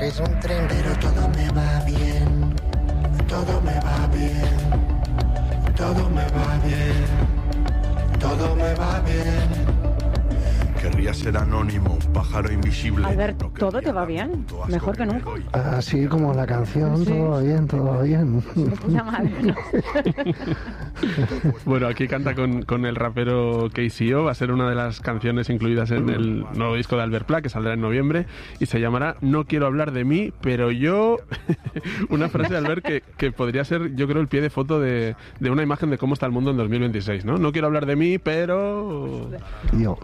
es un tren, pero todo me va bien. Todo me va bien. Todo me va bien. Todo me va bien. Querría ser anónimo, un pájaro invisible. Albert, todo te va bien, mejor que nunca. Así como la canción, sí. Todo va bien, todo va bien. Puta madre, ¿no? Bueno, aquí canta con el rapero KCO, va a ser una de las canciones incluidas en el nuevo disco de Albert Pla, que saldrá en noviembre, y se llamará No quiero hablar de mí, pero yo... Una frase de Albert que podría ser, yo creo, el pie de foto de una imagen de cómo está el mundo en 2026, ¿no? No quiero hablar de mí, pero... Yo.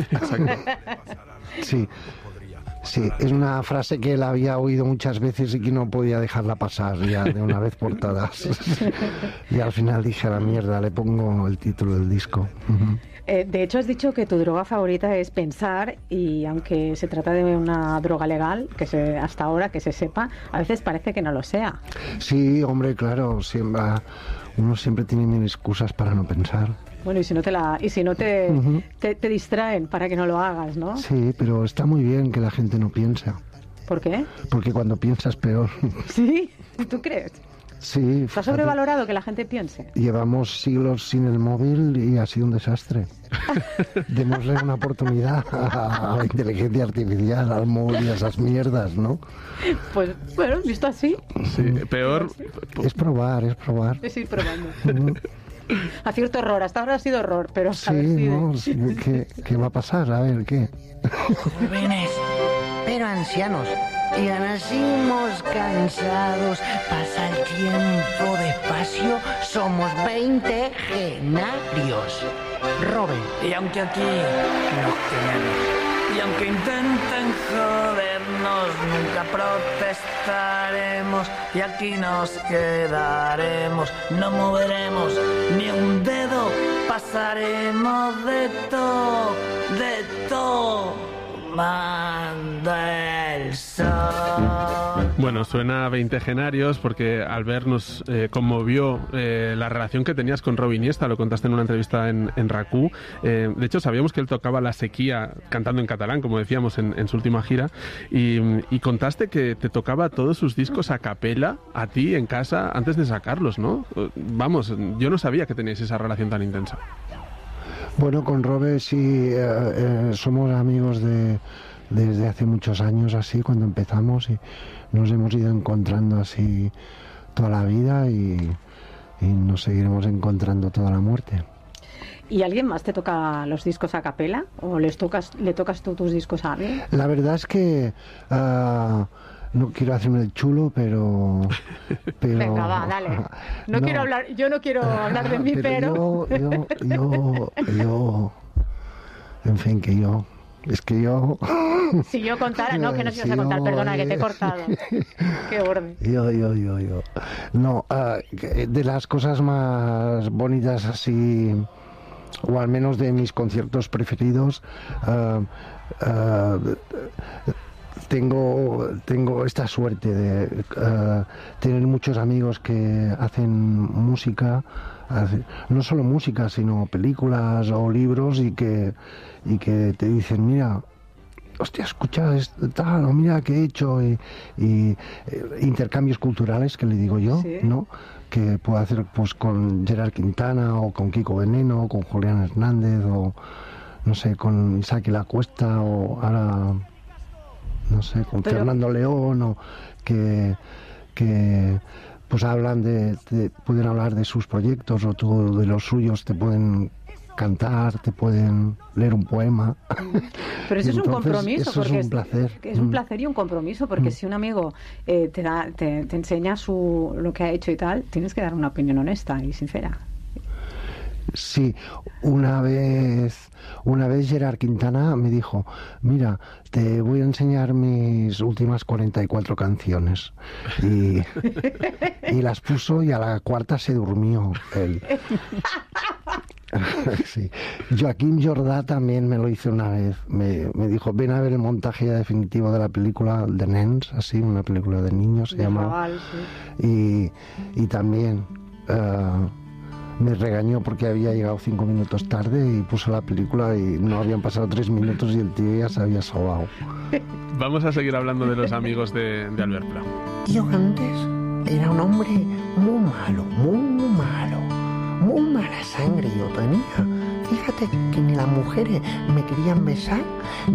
Sí, sí, es una frase que él había oído muchas veces y que no podía dejarla pasar ya de una vez por todas. Y al final dije, a la mierda, le pongo el título del disco. De hecho, has dicho que tu droga favorita es pensar, y aunque se trata de una droga legal, hasta ahora que se sepa, a veces parece que no lo sea. Sí, hombre, claro, uno siempre tiene mil excusas para no pensar. Bueno, y si no te distraen para que no lo hagas, ¿no? Sí, pero está muy bien que la gente no piense. ¿Por qué? Porque cuando piensas peor. ¿Sí? ¿Tú crees? Sí. ¿Está sobrevalorado que la gente piense? Llevamos siglos sin el móvil y ha sido un desastre. Démosle una oportunidad a la inteligencia artificial, al móvil y a esas mierdas, ¿no? Pues, bueno, visto así. Sí, peor... Es probar. Es ir probando. A cierto horror, hasta ahora ha sido horror, pero sí, ¿no? ¿Qué va a pasar? A ver, ¿qué? Jóvenes, pero ancianos, ya nacimos cansados, pasa el tiempo despacio, somos 20 genarios. Robin. Y aunque aquí nos quememos, y aunque intenten jodernos, nunca protestaremos, y aquí nos quedaremos, no moveremos ni un dedo, pasaremos de todo, manda el sol. Bueno, suena a 20 genarios porque Albert nos conmovió la relación que tenías con Rob Iniesta, lo contaste en una entrevista en RAC1. De hecho, sabíamos que él tocaba la sequía cantando en catalán, como decíamos, en su última gira, y contaste que te tocaba todos sus discos a capela, a ti, en casa, antes de sacarlos, ¿no? Vamos, yo no sabía que teníais esa relación tan intensa. Bueno, con Robe sí, somos amigos desde hace muchos años, así, cuando empezamos, y nos hemos ido encontrando así toda la vida y nos seguiremos encontrando toda la muerte. ¿Y alguien más te toca los discos a capela? ¿O le tocas tú tus discos a alguien? La verdad es que no quiero hacerme el chulo, pero... Venga, va, dale. Yo no quiero hablar de mí, pero... Yo... En fin, que yo... Es que yo... Si yo contara... No, que no ibas a contar, perdona, que te he cortado. Qué borde. Yo. No, de las cosas más bonitas así, o al menos de mis conciertos preferidos, tengo esta suerte de tener muchos amigos que hacen música, no solo música, sino películas o libros, y que te dicen, mira, hostia, escucha tal, o mira qué he hecho, y intercambios culturales, que le digo yo, ¿sí? ¿No? Que puedo hacer pues con Gerard Quintana, o con Kiko Veneno, o con Julián Hernández, o no sé, con Isaac La Cuesta, o ahora, no sé, con Fernando León, o que pues hablan pueden hablar de sus proyectos, o tú de los suyos, te pueden cantar, te pueden leer un poema. Pero eso es un compromiso, eso porque es un placer. Es un placer y un compromiso, porque si un amigo te enseña lo que ha hecho y tal, tienes que dar una opinión honesta y sincera. Sí, una vez Gerard Quintana me dijo, mira, te voy a enseñar mis últimas 44 canciones, y las puso, y a la cuarta se durmió él. Sí. Joaquín Jordá también me lo hizo una vez, me dijo, ven a ver el montaje definitivo de la película de Nens, así, una película de niños se llama, sí. Y también me regañó porque había llegado 5 minutos tarde y puso la película y no habían pasado 3 minutos y el tío ya se había sobado. Vamos a seguir hablando de los amigos de Albert Pla. Yo antes era un hombre muy malo, muy mala sangre yo tenía. Fíjate que ni las mujeres me querían besar,